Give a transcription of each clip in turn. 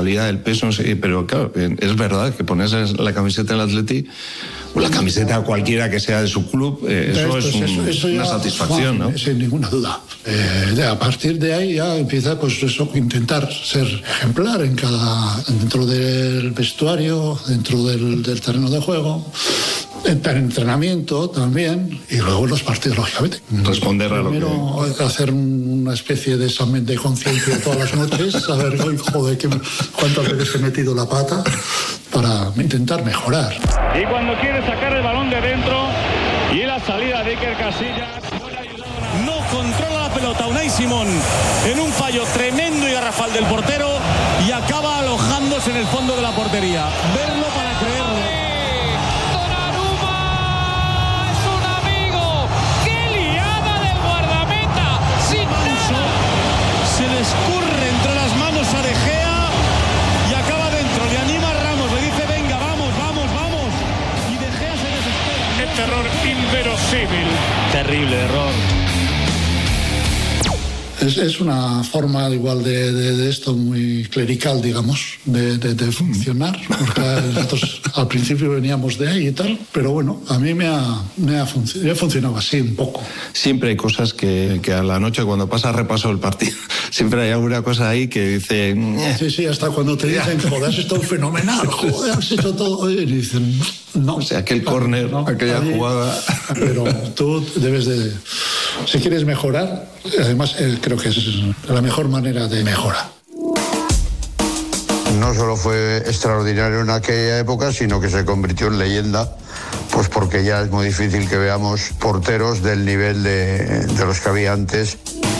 responsabilidad, el peso, sí, pero claro, es verdad que ponerse la camiseta del Atleti o la camiseta cualquiera que sea de su club, eso es una satisfacción, ¿no? Sin ninguna duda. A partir de ahí ya empieza, pues eso, intentar ser ejemplar dentro del vestuario, dentro del terreno de juego, en entrenamiento también, y luego en los partidos, lógicamente. Responder a lo que... Primero hacer una especie de examen de conciencia todas las noches, saber, joder, cuántas veces he metido la pata, para intentar mejorar. Y cuando quiere sacar el balón de dentro, y la salida de Iker Casillas... No controla la pelota Unai Simón en un fallo tremendo y garrafal del portero, y acaba alojándose en el fondo de la portería. Verlo para creerlo. Se le escurre entre las manos a De Gea y acaba dentro. Le anima a Ramos, le dice venga, vamos. Y De Gea se desespera. Este error inverosímil. Terrible error. Es una forma igual de esto muy clerical, digamos, de funcionar, porque nosotros al principio veníamos de ahí y tal, pero bueno, a mí me ha funcionado así un poco. Siempre hay cosas que a la noche cuando pasa repaso el partido, siempre hay alguna cosa ahí que dice... Sí, hasta cuando te dicen, joder, has estado fenomenal, joder, has hecho todo, y dicen... No, o sea, aquel córner, aquella jugada... Pero tú debes de... Si quieres mejorar, además creo que es la mejor manera de mejorar. No solo fue extraordinario en aquella época, sino que se convirtió en leyenda, pues porque ya es muy difícil que veamos porteros del nivel de los que había antes.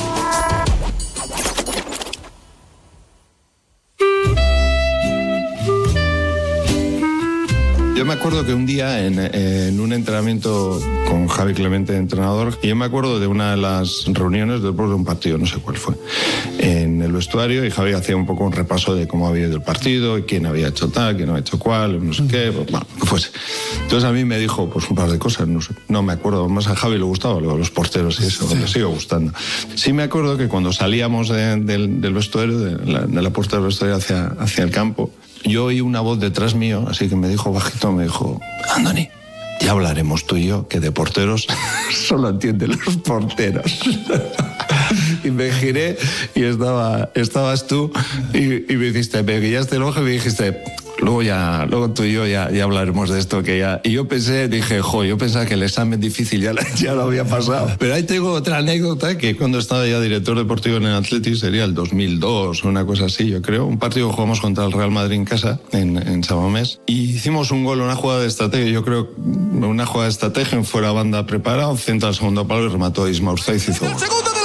Yo me acuerdo que un día en un entrenamiento con Javi Clemente, entrenador, y yo me acuerdo de una de las reuniones después de un partido, no sé cuál fue, en el vestuario, y Javi hacía un poco un repaso de cómo había ido el partido, y quién había hecho tal, quién había hecho cuál, no sé qué, bueno, que fuese. Entonces a mí me dijo pues un par de cosas, no me acuerdo, más a Javi le gustaba los porteros y eso, le sigue gustando. Sí me acuerdo que cuando salíamos del vestuario, de la puerta del vestuario hacia el campo, yo oí una voz detrás mío, así que me dijo bajito, me dijo, Andoni, ya hablaremos tú y yo, que de porteros solo entienden los porteros. Y me giré y estabas tú y me dijiste, me guiaste el ojo y me dijiste, luego tú y yo ya hablaremos de esto, que ya... Y yo yo pensaba que el examen difícil ya lo había pasado. Pero ahí tengo otra anécdota, que cuando estaba ya director deportivo en el Atleti, sería el 2002 o una cosa así, yo creo. Un partido que jugamos contra el Real Madrid en casa, en San Mamés, y hicimos un gol, una jugada de estrategia, yo creo, una jugada de estrategia en fuera banda preparado, centro al segundo palo y remató Isma Urzaiz y hizo gol.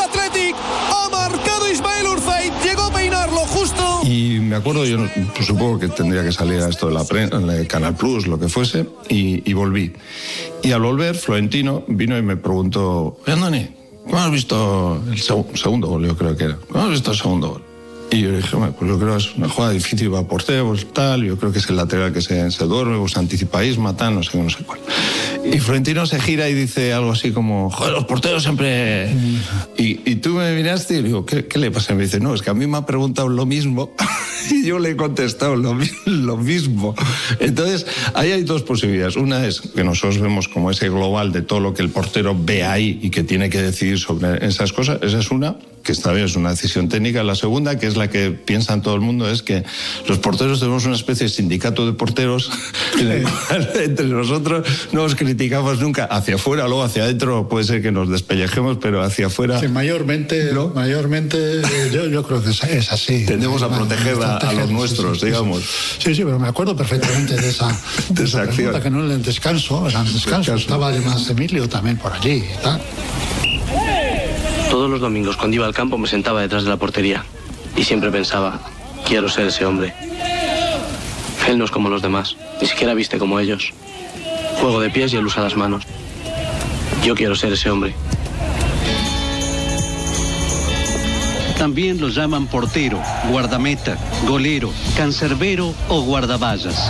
Y me acuerdo, yo pues supongo que tendría que salir a esto de la prensa, en Canal Plus, lo que fuese, y volví. Y al volver, Florentino vino y me preguntó, Andoni, ¿cómo has visto el segundo gol? Yo creo que era. ¿Cómo has visto el segundo gol? Y yo dije, pues yo creo que es una jugada difícil para portero, pues tal, yo creo que es el lateral que se duerme, pues anticipa Isma, tal, no sé cuál. Y Florentino se gira y dice algo así como, joder, los porteros siempre... Y tú me miraste y le digo, ¿qué le pasa? Y me dice, no, es que a mí me ha preguntado lo mismo y yo le he contestado lo mismo. Entonces, ahí hay dos posibilidades. Una es que nosotros vemos como ese global de todo lo que el portero ve ahí y que tiene que decidir sobre esas cosas. Esa es una, que está bien, es una decisión técnica. La segunda, que es la que piensa en todo el mundo, es que los porteros tenemos una especie de sindicato de porteros entre nosotros no nos criticamos nunca hacia afuera, luego hacia adentro puede ser que nos despellejemos, pero hacia afuera... Sí, mayormente yo creo que es así. Tendemos a proteger a los nuestros, sí, digamos. Sí, pero me acuerdo perfectamente de esa acción. Que no en el descanso, estaba además Emilio también por allí y tal. Todos los domingos cuando iba al campo me sentaba detrás de la portería y siempre pensaba, quiero ser ese hombre. Él no es como los demás, ni siquiera viste como ellos. Juego de pies y él usa las manos. Yo quiero ser ese hombre. También lo llaman portero, guardameta, golero, cancerbero o guardaballas.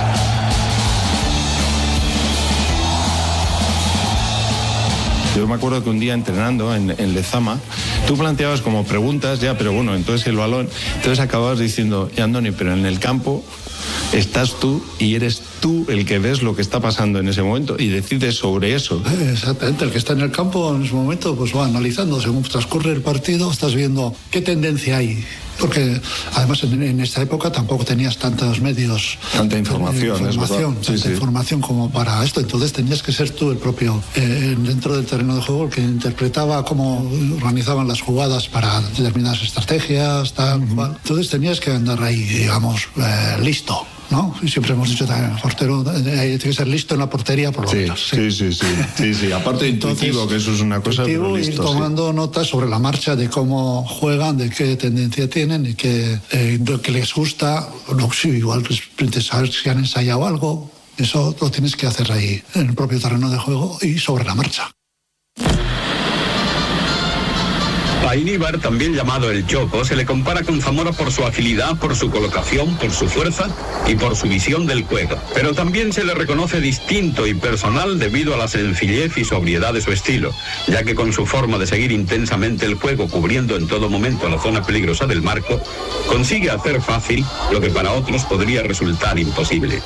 Yo me acuerdo que un día entrenando en Lezama, tú planteabas como preguntas, ya, pero bueno, entonces el balón, entonces acababas diciendo, Andoni, pero en el campo estás tú y eres tú el que ves lo que está pasando en ese momento y decides sobre eso. Exactamente, el que está en el campo en ese momento pues va analizando según transcurre el partido, estás viendo qué tendencia hay. Porque además en esta época tampoco tenías tantos medios, tanta información información como para esto, entonces tenías que ser tú el propio dentro del terreno de juego el que interpretaba cómo organizaban las jugadas para determinadas estrategias, tal cual. Entonces tenías que andar ahí, digamos, listo, ¿no? Y siempre hemos dicho también, el portero tiene que ser listo en la portería por lo menos. Sí. Aparte de intuitivo, que eso es una cosa, pero listo, ir tomando notas sobre la marcha de cómo juegan, de qué tendencia tienen y qué les gusta, igual saber si han ensayado algo, eso lo tienes que hacer ahí en el propio terreno de juego y sobre la marcha. A Iríbar, también llamado el Choco, se le compara con Zamora por su agilidad, por su colocación, por su fuerza y por su visión del juego. Pero también se le reconoce distinto y personal debido a la sencillez y sobriedad de su estilo, ya que con su forma de seguir intensamente el juego, cubriendo en todo momento la zona peligrosa del marco, consigue hacer fácil lo que para otros podría resultar imposible.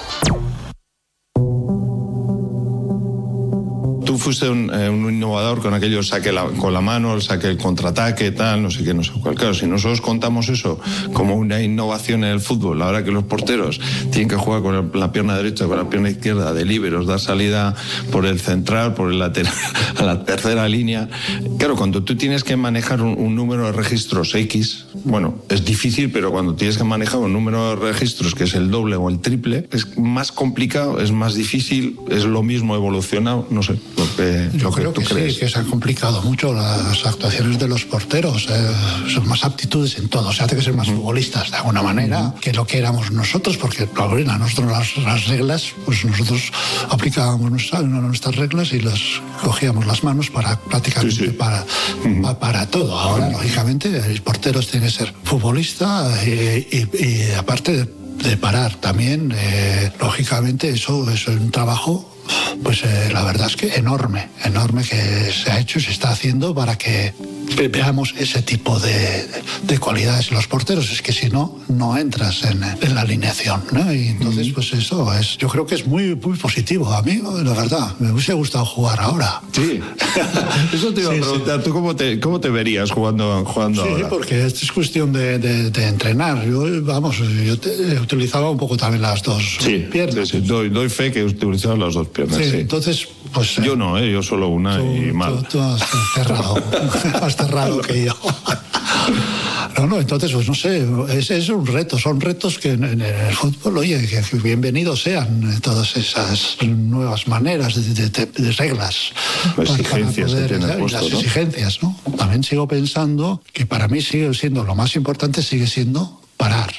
Tú fuiste un innovador con aquello, con la mano, el saque el contraataque, tal, no sé qué, no sé cuál. Claro, si nosotros contamos eso como una innovación en el fútbol, ahora que los porteros tienen que jugar con la pierna derecha, con la pierna izquierda, de líberos, dar salida por el central, por el lateral, a la tercera línea. Claro, cuando tú tienes que manejar un número de registros X, bueno, es difícil, pero cuando tienes que manejar un número de registros que es el doble o el triple, es más complicado, es más difícil, es lo mismo evolucionado, no sé. Yo creo que sí, que se han complicado mucho las actuaciones de los porteros. Son más aptitudes en todo. Se hace que ser más futbolistas de alguna manera que lo que éramos nosotros, porque a nosotros las reglas, pues nosotros aplicábamos nuestras reglas y las cogíamos las manos para prácticamente para todo. Ahora, lógicamente, el portero tiene que ser futbolista y aparte de parar también, lógicamente, eso es un trabajo. Pues la verdad es que enorme que se ha hecho y se está haciendo para que veamos ese tipo de cualidades en los porteros. Es que si no entras en la alineación, ¿no? Y entonces, pues eso es, yo creo que es muy, muy positivo. A mí, la verdad, me hubiese gustado jugar ahora. Sí, eso te iba a preguntar. Sí. ¿Tú cómo te verías jugando ahora? Sí, porque esto es cuestión de entrenar. Yo utilizaba un poco también las dos piernas. Sí. Doy fe que utilizaba las dos piernas. Sí. Entonces, pues... Yo no, yo solo una y mal. Tú has cerrado. Más cerrado que yo. No, entonces, pues no sé, es un reto, son retos que en el fútbol, oye, que bienvenidos sean todas esas nuevas maneras de reglas. Las exigencias que tienen puesto, las exigencias, ¿no? También sigo pensando que para mí sigue siendo, lo más importante sigue siendo parar.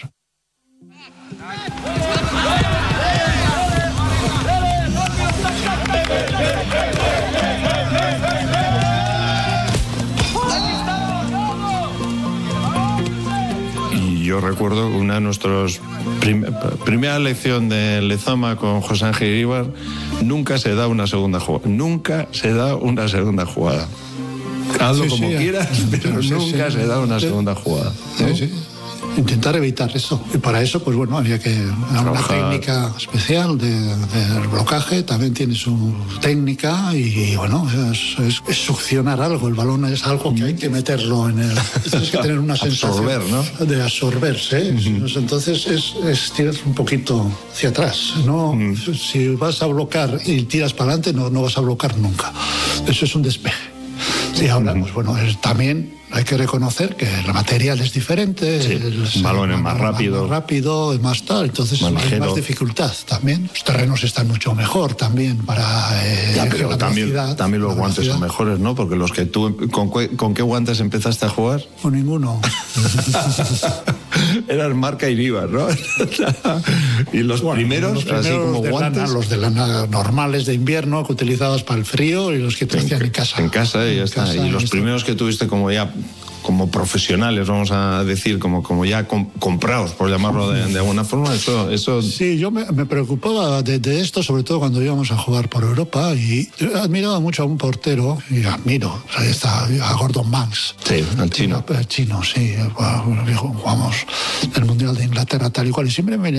Yo recuerdo una de nuestras primera lección de Lezama con José Ángel Iríbar, nunca se da una segunda jugada. Nunca se da una segunda jugada. Hazlo como quieras, pero nunca se da una segunda jugada, ¿no? Sí. Intentar evitar eso. Y para eso, pues bueno, había que una técnica especial de blocaje, también tiene su técnica y bueno, es succionar algo. El balón es algo que hay que meterlo en el... Tienes que tener una sensación de absorberse. Entonces es tirar un poquito hacia atrás. ¿No? Si vas a bloquear y tiras para adelante, no vas a bloquear nunca. Eso es un despeje. Y ahora, pues bueno, también hay que reconocer que el material es diferente, el balón es más rápido, es más tal, entonces hay más dificultad también. Los terrenos están mucho mejor también para pero también los guantes son mejores, ¿no? Porque los que tú, ¿con qué guantes empezaste a jugar? Con ninguno. Eran marca Iríbar, ¿no? Y los primeros así como guantes. Los de lana normales de invierno que utilizabas para el frío y los que te hacían en casa. En casa y ya está. Y los primeros que tuviste como ya profesionales, vamos a decir, como ya comprados, por llamarlo de alguna forma, eso... Sí, yo me preocupaba de esto, sobre todo cuando íbamos a jugar por Europa, y admiraba mucho a un portero, y admiro, ahí está, a Gordon Banks. Sí, al chino. El chino, sí, jugamos el Mundial de Inglaterra tal y cual, y siempre me